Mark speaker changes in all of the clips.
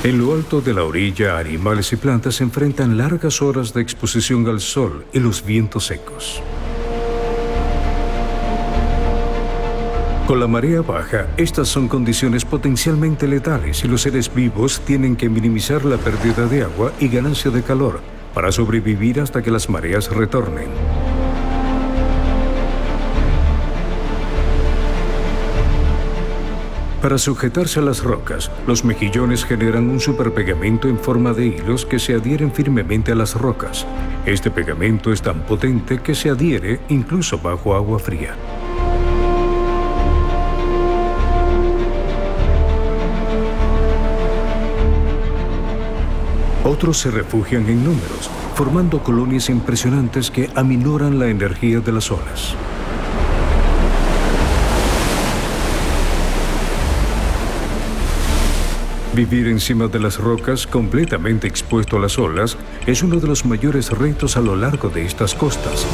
Speaker 1: En lo alto de la orilla, animales y plantas enfrentan largas horas de exposición al sol y los vientos secos. Con la marea baja, estas son condiciones potencialmente letales y los seres vivos tienen que minimizar la pérdida de agua y ganancia de calor para sobrevivir hasta que las mareas retornen. Para sujetarse a las rocas, los mejillones generan un superpegamento en forma de hilos que se adhieren firmemente a las rocas. Este pegamento es tan potente que se adhiere incluso bajo agua fría. Otros se refugian en números, formando colonias impresionantes que aminoran la energía de las olas. Vivir encima de las rocas, completamente expuesto a las olas, es uno de los mayores retos a lo largo de estas costas.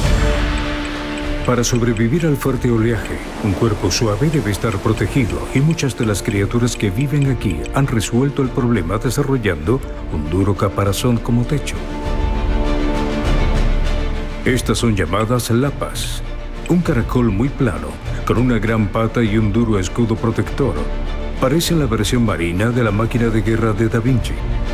Speaker 1: Para sobrevivir al fuerte oleaje, un cuerpo suave debe estar protegido y muchas de las criaturas que viven aquí han resuelto el problema desarrollando un duro caparazón como techo. Estas son llamadas lapas, un caracol muy plano, con una gran pata y un duro escudo protector. Parece la versión marina de la máquina de guerra de Da Vinci.